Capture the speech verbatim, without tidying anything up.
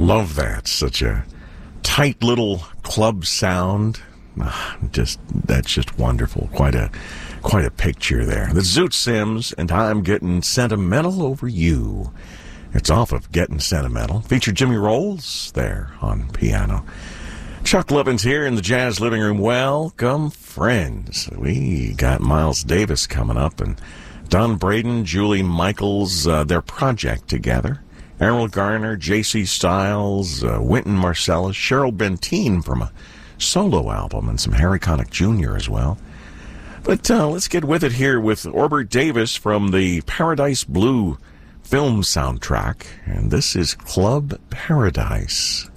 Love that. Such a tight little club sound. Ah, just that's just wonderful. Quite a quite a picture there. The Zoot Sims and I'm Getting Sentimental Over You. It's off of Getting Sentimental. Featured Jimmy Rolls there on piano. Chuck Lovins here in the Jazz Living Room. Welcome, friends. We got Miles Davis coming up and Don Braden, Julie Michaels, uh, their project together. Errol Garner, J C Styles, uh, Wynton Marsalis, Cheryl Benteen from a solo album, and some Harry Connick Junior as well. But uh, let's get with it here with Orbert Davis from the Paradise Blue film soundtrack. And this is Club Paradise.